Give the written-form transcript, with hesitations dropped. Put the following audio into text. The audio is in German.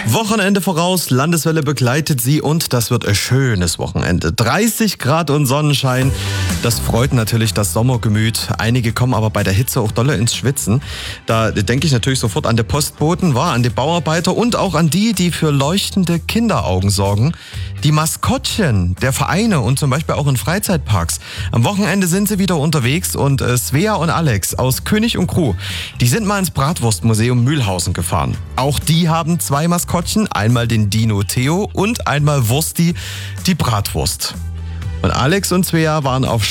Wochenende voraus, Landeswelle begleitet Sie und das wird ein schönes Wochenende. 30 Grad und Sonnenschein, das freut natürlich das Sommergemüt. Einige kommen aber bei der Hitze auch dolle ins Schwitzen. Da denke ich natürlich sofort an die Postboten, an die Bauarbeiter und auch an die für leuchtende Kinderaugen sorgen. Die Maskottchen der Vereine und zum Beispiel auch in Freizeitparks. Am Wochenende sind sie wieder unterwegs und Svea und Alex aus König und Crew, die sind mal ins Bratwurstmuseum Mühlhausen gefahren. Auch die haben 2 Maskottchen, einmal den Dino Theo und einmal Wursti, die Bratwurst. Und Alex und Svea waren auf